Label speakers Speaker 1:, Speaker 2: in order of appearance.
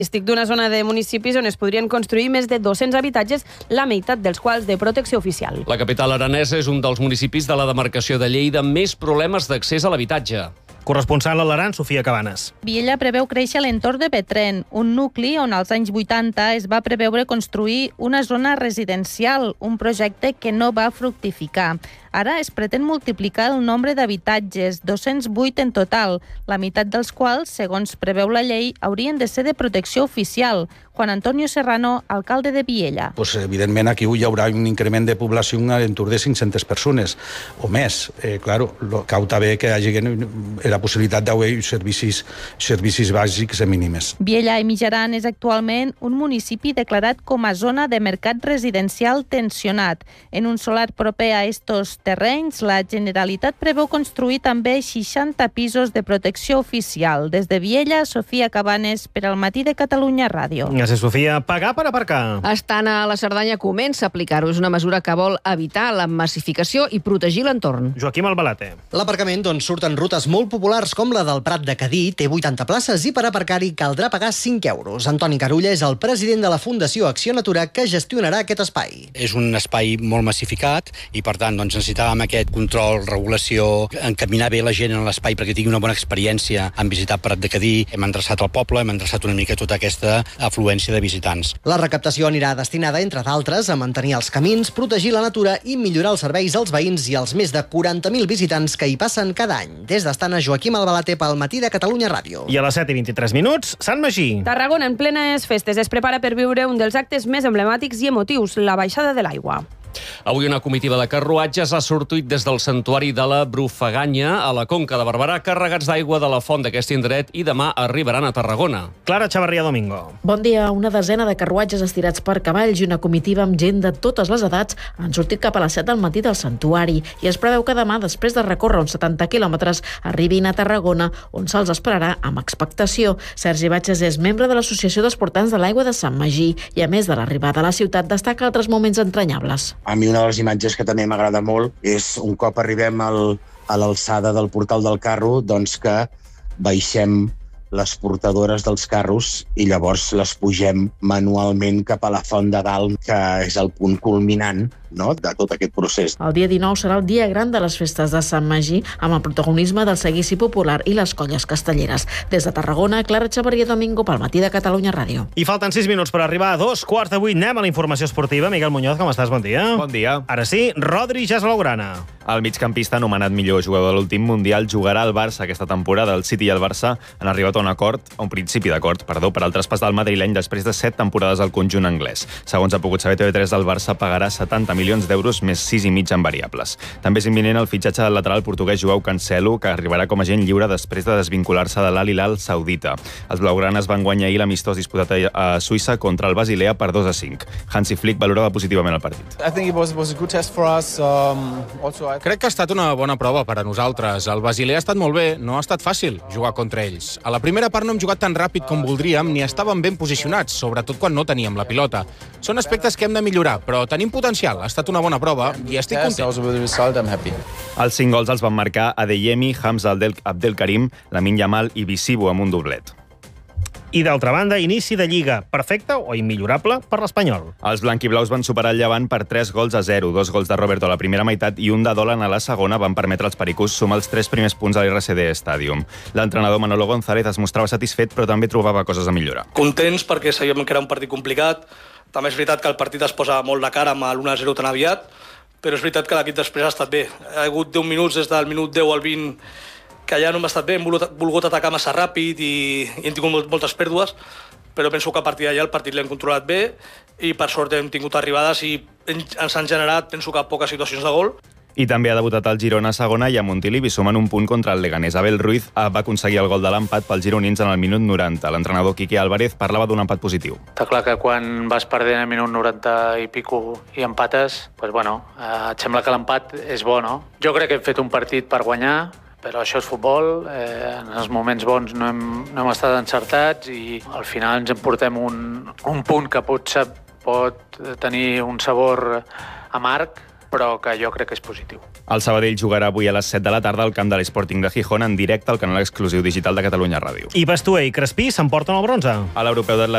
Speaker 1: Estic d'una zona de municipis on es podrien construir més de 200 habitatges, la meitat dels quals de protecció oficial.
Speaker 2: La capital aranesa és un dels municipis de la demarcació de Lleida amb més problemes d'accés a l'habitatge.
Speaker 3: Corresponsal a l'Aran, Sofia Cabanes.
Speaker 4: Viella preveu créixer a l'entorn de Petren, un nucli on als anys 80 es va preveure construir una zona residencial, un projecte que no va fructificar. Ara es pretén multiplicar el nombre d'habitatges, 208 en total, la meitat dels quals, segons preveu la llei, haurien de ser de protecció oficial. Juan Antonio Serrano, alcalde de Viella.
Speaker 5: Evidentment, aquí hi haurà un increment de població a l'entorn de 500 persones o més. Claro, cau també que hi hagi la possibilitat d'haver servicis bàsics mínims.
Speaker 4: Viella i Mijaran és actualment un municipi declarat com a zona de mercat residencial tensionat. En un solar proper a estos terrenys, la Generalitat preveu construir també 60 pisos de protecció oficial. Des de Viella, Sofia Cabanes, per al Matí de Catalunya Ràdio.
Speaker 3: Gràcies, Sofia. Pagar per aparcar.
Speaker 6: Estant a la Cerdanya comença a aplicar-ho. És una mesura que vol evitar la massificació i protegir l'entorn.
Speaker 3: Joaquim Albalate.
Speaker 7: L'aparcament d'on surten rutes molt populars com la del Prat de Cadí té 80 places i per aparcar-hi caldrà pagar 5 euros. Antoni Carulla és el president de la Fundació Acció Natura que gestionarà aquest espai.
Speaker 8: És un espai molt massificat i, per tant, necessitàvem aquest control, regulació, encaminar bé la gent en l'espai perquè tingui una bona experiència en visitar Prat de Cadí. Hem endreçat el poble, hem endreçat una mica tota aquesta afluència de visitants.
Speaker 7: La recaptació anirà destinada, entre d'altres, a mantenir els camins, protegir la natura i millorar els serveis als veïns i als més de 40.000 visitants que hi passen cada any. Des d'Estana, Joaquim Albalate pel Matí de Catalunya Ràdio.
Speaker 3: I a les 7:23, Sant Magí.
Speaker 1: Tarragona, en plenes festes, es prepara per viure un dels actes més emblemàtics i emotius, la baixada de l'aigua.
Speaker 2: Avui una comitiva de carruatges ha sortit des del santuari de la Brufaganya a la Conca de Barberà, carregats d'aigua de la font d'aquest indret, i demà arribaran a Tarragona.
Speaker 3: Clara Chavarria Domingo.
Speaker 9: Bon dia. Una desena de carruatges estirats per cavalls i una comitiva amb gent de totes les edats han sortit cap a les 7 del matí del santuari i es preveu que demà, després de recórrer uns 70 quilòmetres, arribin a Tarragona, on se'ls esperarà amb expectació. Sergi Batges és membre de l'Associació d'Esportants de l'Aigua de Sant Magí i, a més de l'arribada a la ciutat, destaca altres moments entranyables.
Speaker 10: A mi una de les imatges que també m'agrada molt és un cop arribem a l'alçada del portal del carro, doncs que baixem les portadores dels carros i llavors les pugem manualment cap a la font de dalt, que és el punt culminant, no?, de tot aquest procés.
Speaker 9: El dia 19 serà el dia gran de les festes de Sant Magí, amb el protagonisme del seguici popular i les colles castelleres. Des de Tarragona, Clara Chavarria Domingo pel Matí de Catalunya Ràdio.
Speaker 3: I falten 6 minuts per arribar a 2:15. Anem a la informació esportiva. Miguel Muñoz, com estàs? Bon dia.
Speaker 11: Bon dia.
Speaker 3: Ara sí, Rodri ja és blaugrana.
Speaker 11: El migcampista, anomenat millor jugador de l'últim Mundial, jugarà al Barça aquesta temporada. El City i el Barça han arribat a un principi d'acord, per al traspàs del madrileny després de 7 temporades al conjunt anglès. Segons ha pogut saber TV3, el Barça pagarà 70 milions d'euros més 6,5 en variables. També és imminent el fitxatge del lateral portuguès Joao Cancelo, que arribarà com a agent lliure després de desvincular-se de l'Al Hilal saudita. Els blaugranes van guanyar ahir l'amistós disputat a Suïssa contra el Basilea per 2-5. Hansi Flick valorava positivament el partit.
Speaker 12: Crec que ha estat una bona prova per a nosaltres. El Basilea ha estat molt bé, no ha estat fàcil jugar contra ells. A la primera part no hem jugat tan ràpid com voldríem ni estàvem ben posicionats, sobretot quan no teníem la pilota. Són aspectes que hem de millorar, però tenim potencial. Ha estat una bona prova i estic content.
Speaker 11: Els 5 gols els van marcar Adeyemi, Hamza Abdelkarim, Lamine Yamal i Bisibu amb un doblet.
Speaker 3: I d'altra banda, inici de Lliga. Perfecte o immillorable per l'Espanyol.
Speaker 11: Els blanquiblaus van superar el Llevant per 3-0. 2 gols de Roberto a la primera meitat i un de Dolan a la segona van permetre als pericús sumar els 3 primers punts a l'RCD Stadium. L'entrenador Manolo González es mostrava satisfet, però també trobava coses a millorar.
Speaker 13: Contents perquè sabíem que era un partit complicat. També és veritat que el partit es posa molt de cara amb l'1-0 tan aviat, però és veritat que l'equip després ha estat bé. Ha hagut 10 minuts des del minut 10 al 20 que ja no hem estat bé, hem volgut atacar massa ràpid i hem tingut moltes pèrdues, però penso que a partir d'allà el partit l'hem controlat bé i per sort hem tingut arribades i ens han generat, penso que poques situacions de gol.
Speaker 11: I també ha debutat el Girona a segona i a Montilivi sumant un punt contra el Leganés. Abel Ruiz va aconseguir el gol de l'empat pels gironins en el minut 90. L'entrenador Quique Álvarez parlava d'un empat positiu.
Speaker 14: Està clar que quan vas perdent al minut 90 i pico i empates, doncs bueno, et sembla que l'empat és bo, no? Jo crec que hem fet un partit per guanyar, però això és futbol, en els moments bons no hem estat encertats i al final ens emportem un punt que pot tenir un sabor amarg, però que jo crec que és positiu.
Speaker 11: El Sabadell jugarà avui a les 7 de la tarda al camp de l'Sporting de Gijón en directe al canal exclusiu digital de Catalunya Ràdio.
Speaker 3: I Bastuer i Crespí s'emporten el bronze.
Speaker 11: A l'Europeu d'Atletisme